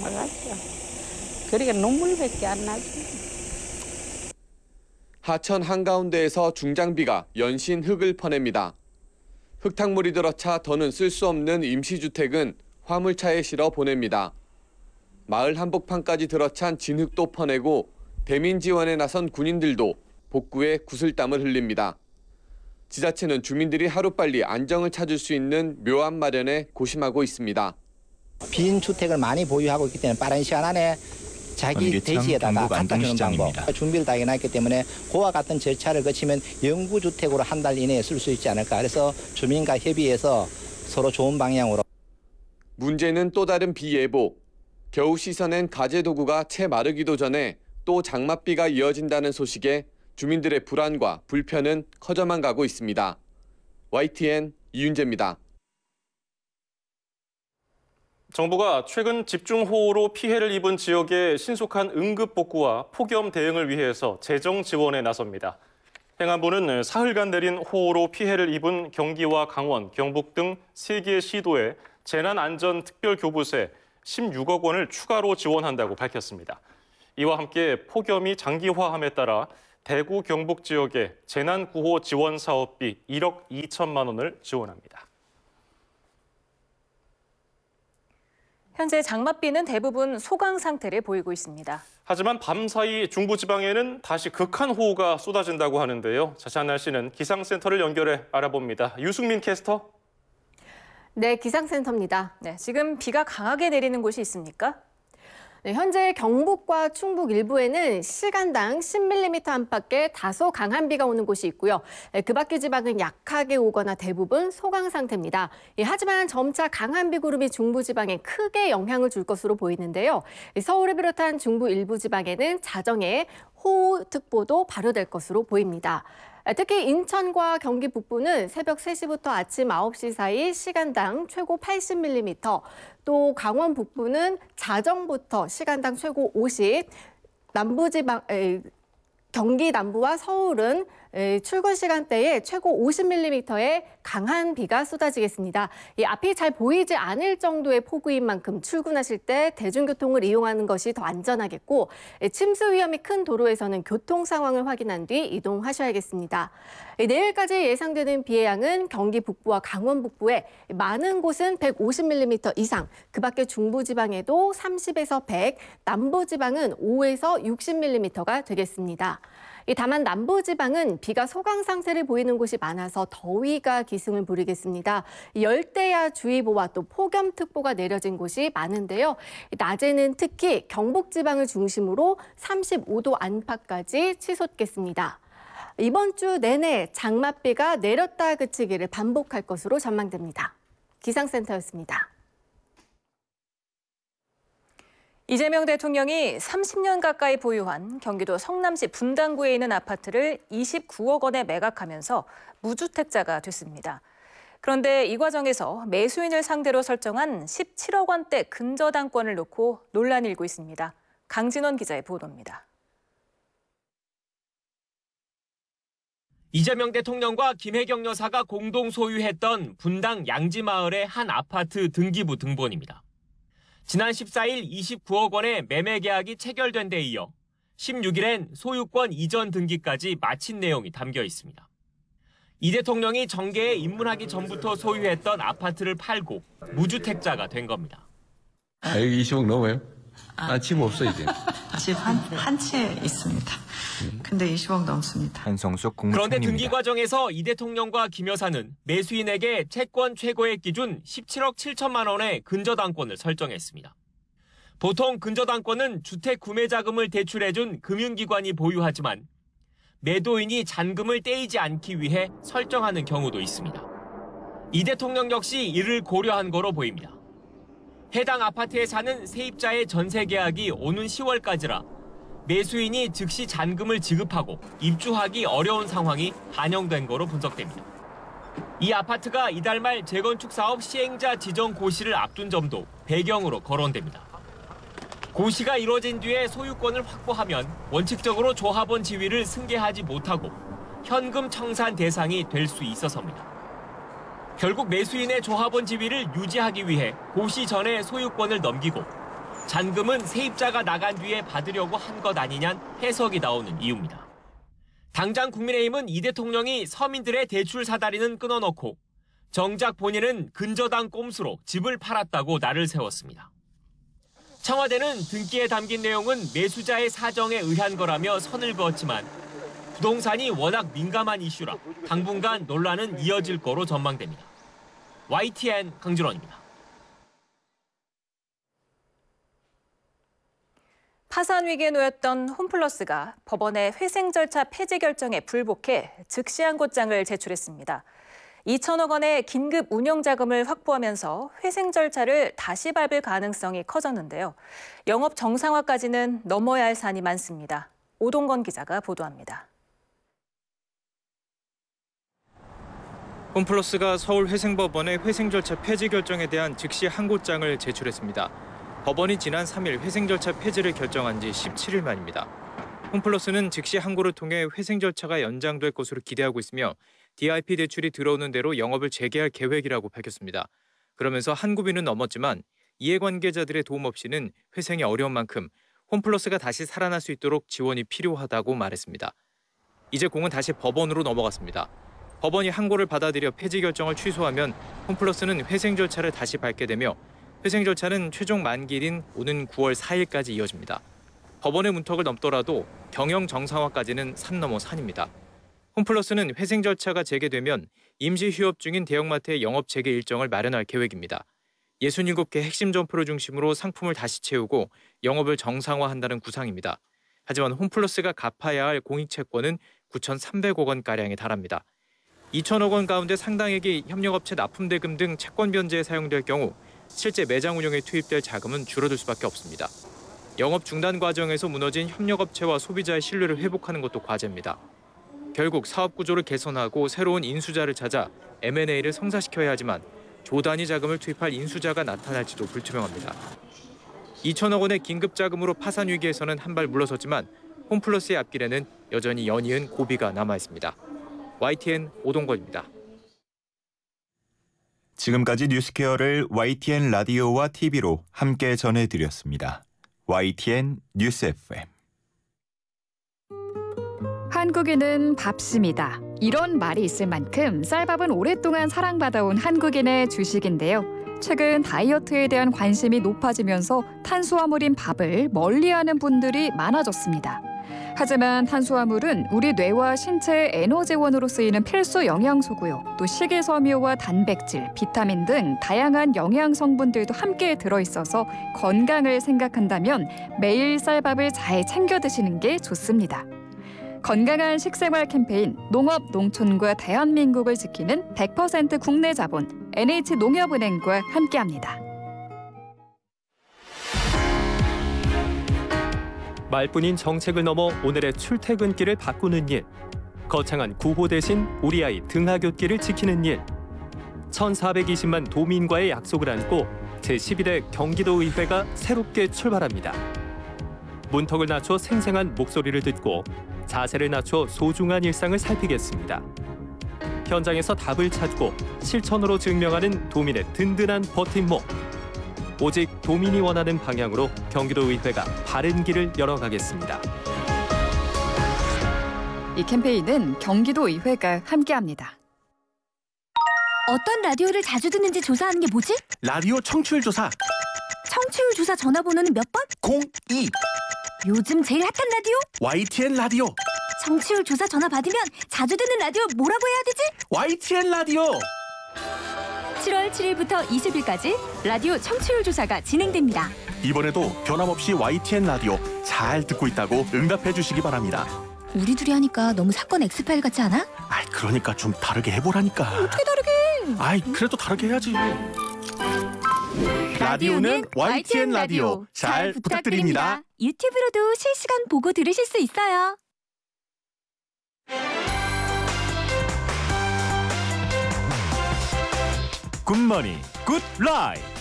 나가죠. 그러니까 눈물밖에 안 나죠. 하천 한가운데에서 중장비가 연신 흙을 퍼냅니다. 흙탕물이 들어차 더는 쓸 수 없는 임시주택은 화물차에 실어 보냅니다. 마을 한복판까지 들어찬 진흙도 퍼내고 대민 지원에 나선 군인들도 복구에 구슬땀을 흘립니다. 지자체는 주민들이 하루빨리 안정을 찾을 수 있는 묘안 마련에 고심하고 있습니다. 빈 주택을 많이 보유하고 있기 때문에 빠른 시간 안에 자기 대지에다가 갖다 주는 방법 준비를 다 해놨기 때문에 그와 같은 절차를 거치면 영구주택으로 한 달 이내에 쓸 수 있지 않을까. 그래서 주민과 협의해서 서로 좋은 방향으로. 문제는 또 다른 비 예보. 겨우 씻어낸 가재도구가 채 마르기도 전에 또 장맛비가 이어진다는 소식에 주민들의 불안과 불편은 커져만 가고 있습니다. YTN 이윤재입니다. 정부가 최근 집중호우로 피해를 입은 지역의 신속한 응급복구와 폭염 대응을 위해서 재정 지원에 나섭니다. 행안부는 사흘간 내린 호우로 피해를 입은 경기와 강원, 경북 등 3개 시도에 재난안전특별교부세 16억 원을 추가로 지원한다고 밝혔습니다. 이와 함께 폭염이 장기화함에 따라 대구, 경북 지역에 재난구호 지원 사업비 1억 2천만 원을 지원합니다. 현재 장맛비는 대부분 소강 상태를 보이고 있습니다. 하지만 밤사이 중부지방에는 다시 극한 호우가 쏟아진다고 하는데요. 자세한 날씨는 기상센터를 연결해 알아봅니다. 유승민 캐스터. 네, 기상센터입니다. 네, 지금 비가 강하게 내리는 곳이 있습니까? 네, 현재 경북과 충북 일부에는 시간당 10mm 안팎의 다소 강한 비가 오는 곳이 있고요. 그 밖의 지방은 약하게 오거나 대부분 소강 상태입니다. 하지만 점차 강한 비구름이 중부지방에 크게 영향을 줄 것으로 보이는데요. 서울을 비롯한 중부 일부 지방에는 자정에 호우특보도 발효될 것으로 보입니다. 특히 인천과 경기 북부는 새벽 3시부터 아침 9시 사이 시간당 최고 80mm, 또 강원 북부는 자정부터 시간당 최고 50, 경기 남부와 서울은 출근 시간대에 최고 50mm의 강한 비가 쏟아지겠습니다. 앞이 잘 보이지 않을 정도의 폭우인 만큼 출근하실 때 대중교통을 이용하는 것이 더 안전하겠고, 침수 위험이 큰 도로에서는 교통 상황을 확인한 뒤 이동하셔야겠습니다. 내일까지 예상되는 비의 양은 경기 북부와 강원 북부에 많은 곳은 150mm 이상, 그 밖에 중부지방에도 30에서 100, 남부지방은 5에서 60mm가 되겠습니다. 다만 남부지방은 비가 소강 상태를 보이는 곳이 많아서 더위가 기승을 부리겠습니다. 열대야주의보와 또 폭염특보가 내려진 곳이 많은데요. 낮에는 특히 경북지방을 중심으로 35도 안팎까지 치솟겠습니다. 이번 주 내내 장맛비가 내렸다 그치기를 반복할 것으로 전망됩니다. 기상센터였습니다. 이재명 대통령이 30년 가까이 보유한 경기도 성남시 분당구에 있는 아파트를 29억 원에 매각하면서 무주택자가 됐습니다. 그런데 이 과정에서 매수인을 상대로 설정한 17억 원대 근저당권을 놓고 논란이 일고 있습니다. 강진원 기자의 보도입니다. 이재명 대통령과 김혜경 여사가 공동 소유했던 분당 양지마을의 한 아파트 등기부 등본입니다. 지난 14일 29억 원의 매매 계약이 체결된 데 이어 16일엔 소유권 이전 등기까지 마친 내용이 담겨 있습니다. 이 대통령이 정계에 입문하기 전부터 소유했던 아파트를 팔고 무주택자가 된 겁니다. 여기 20억 넘어요? 집 없어 이제. 집 한 채 있습니다. 근데 20억 넘습니다. 한성숙 국무총리입니다. 그런데 등기 과정에서 이 대통령과 김 여사는 매수인에게 채권 최고액 기준 17억 7천만 원의 근저당권을 설정했습니다. 보통 근저당권은 주택 구매 자금을 대출해준 금융기관이 보유하지만 매도인이 잔금을 떼이지 않기 위해 설정하는 경우도 있습니다. 이 대통령 역시 이를 고려한 거로 보입니다. 해당 아파트에 사는 세입자의 전세 계약이 오는 10월까지라 매수인이 즉시 잔금을 지급하고 입주하기 어려운 상황이 반영된 거로 분석됩니다. 이 아파트가 이달 말 재건축 사업 시행자 지정 고시를 앞둔 점도 배경으로 거론됩니다. 고시가 이루어진 뒤에 소유권을 확보하면 원칙적으로 조합원 지위를 승계하지 못하고 현금 청산 대상이 될 수 있어서입니다. 결국 매수인의 조합원 지위를 유지하기 위해 고시 전에 소유권을 넘기고 잔금은 세입자가 나간 뒤에 받으려고 한 것 아니냐는 해석이 나오는 이유입니다. 당장 국민의힘은 이 대통령이 서민들의 대출 사다리는 끊어놓고 정작 본인은 근저당 꼼수로 집을 팔았다고 날을 세웠습니다. 청와대는 등기에 담긴 내용은 매수자의 사정에 의한 거라며 선을 그었지만 부동산이 워낙 민감한 이슈라 당분간 논란은 이어질 거로 전망됩니다. YTN 강준원입니다. 파산 위기에 놓였던 홈플러스가 법원의 회생 절차 폐지 결정에 불복해 즉시 항고장을 제출했습니다. 2천억 원의 긴급 운영 자금을 확보하면서 회생 절차를 다시 밟을 가능성이 커졌는데요. 영업 정상화까지는 넘어야 할 산이 많습니다. 오동건 기자가 보도합니다. 홈플러스가 서울회생법원의 회생 절차 폐지 결정에 대한 즉시 항고장을 제출했습니다. 법원이 지난 3일 회생 절차 폐지를 결정한 지 17일 만입니다. 홈플러스는 즉시 항고를 통해 회생 절차가 연장될 것으로 기대하고 있으며 DIP 대출이 들어오는 대로 영업을 재개할 계획이라고 밝혔습니다. 그러면서 한고비는 넘었지만 이해관계자들의 도움 없이는 회생이 어려운 만큼 홈플러스가 다시 살아날 수 있도록 지원이 필요하다고 말했습니다. 이제 공은 다시 법원으로 넘어갔습니다. 법원이 항고를 받아들여 폐지 결정을 취소하면 홈플러스는 회생 절차를 다시 밟게 되며 회생 절차는 최종 만기일인 오는 9월 4일까지 이어집니다. 법원의 문턱을 넘더라도 경영 정상화까지는 산 넘어 산입니다. 홈플러스는 회생 절차가 재개되면 임시 휴업 중인 대형마트의 영업 재개 일정을 마련할 계획입니다. 67개 핵심 점포를 중심으로 상품을 다시 채우고 영업을 정상화한다는 구상입니다. 하지만 홈플러스가 갚아야 할 공익채권은 9,300억 원가량에 달합니다. 2천억 원 가운데 상당액이 협력업체 납품대금 등 채권 변제에 사용될 경우 실제 매장 운영에 투입될 자금은 줄어들 수밖에 없습니다. 영업 중단 과정에서 무너진 협력업체와 소비자의 신뢰를 회복하는 것도 과제입니다. 결국 사업 구조를 개선하고 새로운 인수자를 찾아 M&A를 성사시켜야 하지만 조 단위 자금을 투입할 인수자가 나타날지도 불투명합니다. 2천억 원의 긴급 자금으로 파산 위기에서는 한 발 물러섰지만 홈플러스의 앞길에는 여전히 연이은 고비가 남아 있습니다. YTN 오동건입니다. 지금까지 뉴스케어를 YTN 라디오와 TV로 함께 전해드렸습니다. YTN 뉴스 FM. 한국인은 밥심이다. 이런 말이 있을 만큼 쌀밥은 오랫동안 사랑받아온 한국인의 주식인데요. 최근 다이어트에 대한 관심이 높아지면서 탄수화물인 밥을 멀리하는 분들이 많아졌습니다. 하지만 탄수화물은 우리 뇌와 신체의 에너지원으로 쓰이는 필수 영양소고요. 또 식이섬유와 단백질, 비타민 등 다양한 영양 성분들도 함께 들어있어서 건강을 생각한다면 매일 쌀밥을 잘 챙겨 드시는 게 좋습니다. 건강한 식생활 캠페인 농업, 농촌과 대한민국을 지키는 100% 국내 자본 NH농협은행과 함께합니다. 말뿐인 정책을 넘어 오늘의 출퇴근길을 바꾸는 일. 거창한 구호 대신 우리 아이 등하굣길을 지키는 일. 1,420만 도민과의 약속을 안고 제11회 경기도의회가 새롭게 출발합니다. 문턱을 낮춰 생생한 목소리를 듣고 자세를 낮춰 소중한 일상을 살피겠습니다. 현장에서 답을 찾고 실천으로 증명하는 도민의 든든한 버팀목. 오직 도민이 원하는 방향으로 경기도의회가 바른 길을 열어가겠습니다. 이 캠페인은 경기도의회가 함께합니다. 어떤 라디오를 자주 듣는지 조사하는 게 뭐지? 라디오 청취율 조사. 청취율 조사 전화번호는 몇 번? 02. 요즘 제일 핫한 라디오? YTN 라디오. 청취율 조사 전화 받으면 자주 듣는 라디오 뭐라고 해야 되지? YTN 라디오. 7월 7일부터 20일까지 라디오 청취율 조사가 진행됩니다. 이번에도 변함없이 YTN 라디오 잘 듣고 있다고 응답해 주시기 바랍니다. 우리 둘이 하니까 너무 사건 엑스파일 같지 않아? 그러니까 좀 다르게 해보라니까. 어떻게 다르게? 그래도 다르게 해야지. 라디오는 YTN 라디오 잘 부탁드립니다. 유튜브로도 실시간 보고 들으실 수 있어요. 굿모닝 굿라이프.